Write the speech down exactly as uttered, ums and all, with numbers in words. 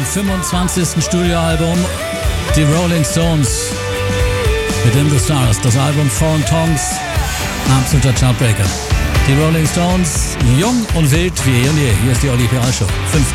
fünfundzwanzigsten Studioalbum, die Rolling Stones mit In the Stars, das Album Foreign Tongues, absoluter Chartbreaker. Die Rolling Stones, jung und wild wie eh und je. Hier ist die Olli Piral Show. Fünf